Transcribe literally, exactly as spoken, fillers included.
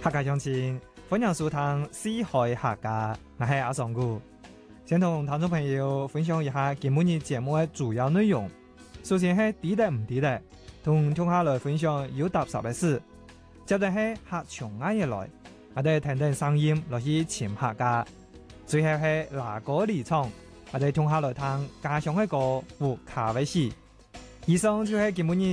客家鄉親，歡迎收聽《四海客家》，我係阿尚古。先同聽眾朋友分享一下今日節目嘅主要內容。首先係地得唔地得，同聽下來分享有踏實嘅事。接着係客從哪嘢來，我哋聽聽聲音落去潛客家。最後係拿歌離場，我哋聽下來聽家鄉嘅歌和卡威士。以上就係今日